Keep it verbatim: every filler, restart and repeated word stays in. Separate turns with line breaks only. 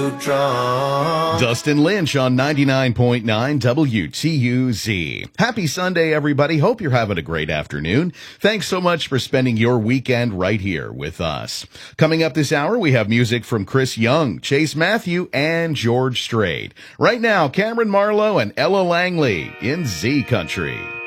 Dustin Lynch on ninety-nine point nine W T U Z. Happy Sunday, everybody. Hope you're having a great afternoon. Thanks so much for spending your weekend right here with us. Coming up this hour, we have music from Chris Young, Chase Matthew, and George Strait. Right now, Cameron Marlowe and Ella Langley in Z Country.